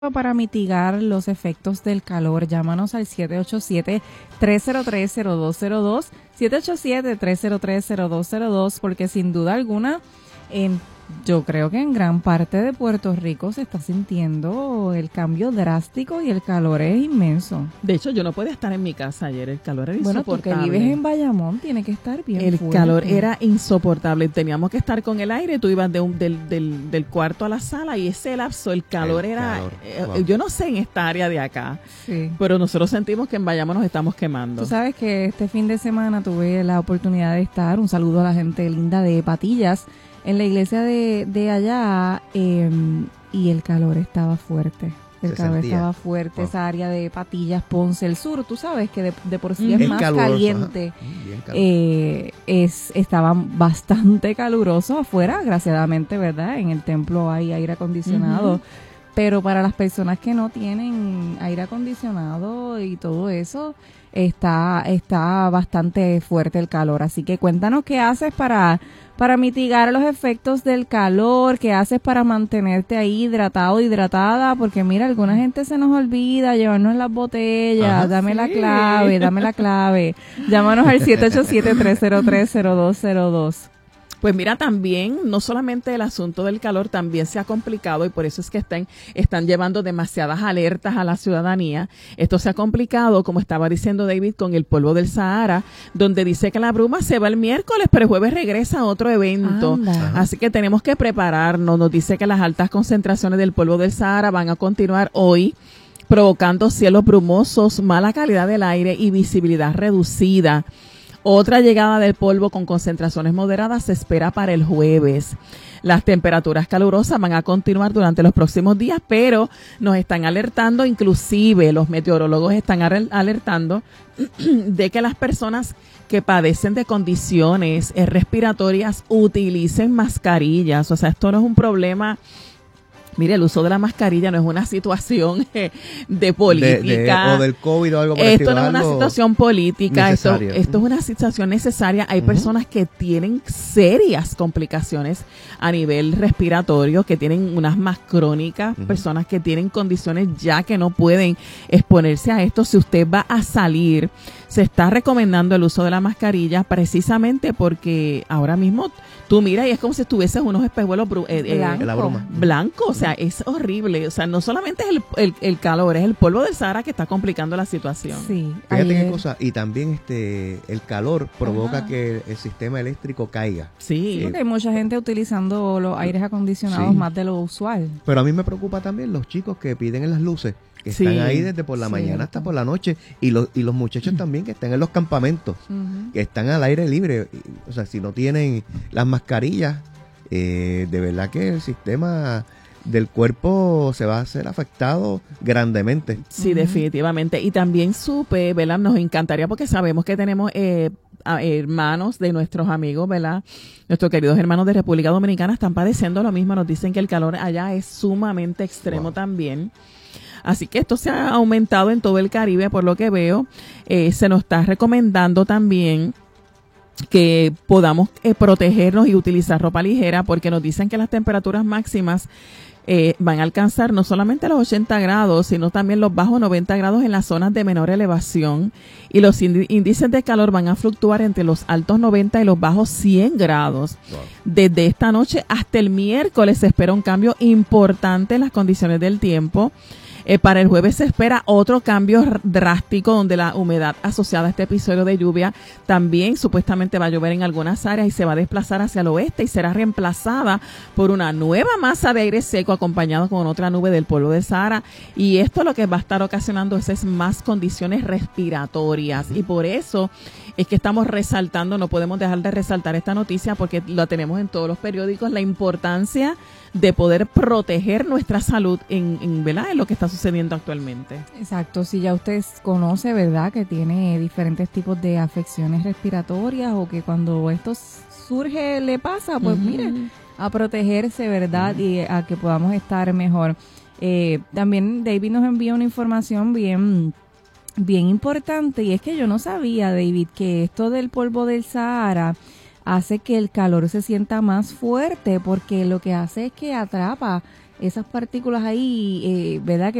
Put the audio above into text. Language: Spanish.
para mitigar los efectos del calor. Llámanos al 787-303-0202, 787-303-0202, porque sin duda alguna, yo creo que en gran parte de Puerto Rico se está sintiendo el cambio drástico y el calor es inmenso. De hecho, yo no podía estar en mi casa ayer, el calor era insoportable. Bueno, porque vives en Bayamón, tiene que estar bien El fuerte. calor era insoportable, teníamos que estar con el aire, tú ibas del cuarto a la sala y ese lapso, el calor era, wow. Yo no sé en esta área de acá, sí, pero nosotros sentimos que en Bayamón nos estamos quemando. Tú sabes que este fin de semana tuve la oportunidad de estar, un saludo a la gente linda de Patillas, en la iglesia de allá, y el calor estaba fuerte. El calor estaba fuerte, wow. Esa área de Patillas, Ponce, el sur, tú sabes que de por sí es más caluroso, caliente. Estaba bastante caluroso afuera, desgraciadamente, ¿verdad? En el templo hay aire acondicionado. Pero para las personas que no tienen aire acondicionado y todo eso, está bastante fuerte el calor. Así que cuéntanos qué haces para mitigar los efectos del calor, qué haces para mantenerte ahí hidratado, hidratada, porque mira, alguna gente se nos olvida llevarnos las botellas. Dame la clave. Llámanos al 787-303-0202. Pues mira, también, no solamente el asunto del calor también se ha complicado y por eso es que están llevando demasiadas alertas a la ciudadanía. Esto se ha complicado, como estaba diciendo David, con el polvo del Sahara, donde dice que la bruma se va el miércoles, pero el jueves regresa a otro evento. Así que tenemos que prepararnos. Nos dice que las altas concentraciones del polvo del Sahara van a continuar hoy, provocando cielos brumosos, mala calidad del aire y visibilidad reducida. Otra llegada del polvo con concentraciones moderadas se espera para el jueves. Las temperaturas calurosas van a continuar durante los próximos días, pero nos están alertando, inclusive los meteorólogos están alertando de que las personas que padecen de condiciones respiratorias utilicen mascarillas. O sea, esto no es un problema. Mire, el uso de la mascarilla no es una situación de política. O del COVID o algo por Esto no es una situación política, esto es una situación necesaria. Hay personas que tienen serias complicaciones a nivel respiratorio, que tienen unas más crónicas, personas que tienen condiciones ya que no pueden exponerse a esto. Si usted va a salir, se está recomendando el uso de la mascarilla precisamente porque ahora mismo tú miras y es como si estuvieses unos espejuelos blancos, o sea, es horrible. O sea, no solamente es el calor, es el polvo del Sahara que está complicando la situación. Sí. Fíjate qué cosa, y también el calor provoca que el sistema eléctrico caiga. Sí, porque hay mucha gente utilizando los aires acondicionados más de lo usual. Pero a mí me preocupa también los chicos que piden en las luces, que están ahí desde por la mañana hasta por la noche, y los muchachos también que están en los campamentos, que están al aire libre. O sea, si no tienen las mascarillas, de verdad que el sistema del cuerpo se va a ser afectado grandemente. Sí, definitivamente. Y también supe, ¿verdad? Nos encantaría porque sabemos que tenemos hermanos de nuestros amigos, ¿verdad? Nuestros queridos hermanos de República Dominicana están padeciendo lo mismo. Nos dicen que el calor allá es sumamente extremo también. Así que esto se ha aumentado en todo el Caribe, por lo que veo. Se nos está recomendando también que podamos protegernos y utilizar ropa ligera, porque nos dicen que las temperaturas máximas van a alcanzar no solamente los 80 grados, sino también los bajos 90 grados en las zonas de menor elevación. Y los índices de calor van a fluctuar entre los altos 90 y los bajos 100 grados. Wow. Desde esta noche hasta el miércoles se espera un cambio importante en las condiciones del tiempo. Para el jueves se espera otro cambio drástico donde la humedad asociada a este episodio de lluvia también supuestamente va a llover en algunas áreas y se va a desplazar hacia el oeste y será reemplazada por una nueva masa de aire seco acompañada con otra nube del polvo del Sahara, y esto lo que va a estar ocasionando es más condiciones respiratorias, y por eso es que estamos resaltando, no podemos dejar de resaltar esta noticia porque la tenemos en todos los periódicos, la importancia de poder proteger nuestra salud ¿verdad? En lo que está sucediendo actualmente. Exacto, si ya usted conoce, ¿verdad?, que tiene diferentes tipos de afecciones respiratorias o que cuando esto surge le pasa, pues mire, a protegerse, ¿verdad? Y a que podamos estar mejor. También David nos envía una información bien importante, y es que yo no sabía, David, que esto del polvo del Sahara hace que el calor se sienta más fuerte, porque lo que hace es que atrapa esas partículas ahí, ¿verdad?